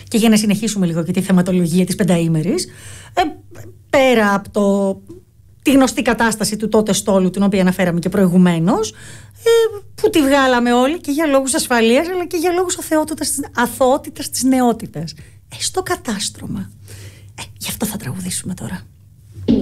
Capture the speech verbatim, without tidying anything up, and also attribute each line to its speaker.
Speaker 1: Και για να συνεχίσουμε λίγο και τη θεματολογία της πενταήμερης, ε, πέρα από το, τη γνωστή κατάσταση του τότε στόλου, την οποία αναφέραμε και προηγουμένως, ε, που τη βγάλαμε όλοι και για λόγους ασφαλείας, αλλά και για λόγους αθωότητας της νεότητας. Ε, στο κατάστρωμα. Ε, γι' αυτό θα τραγουδήσουμε τώρα.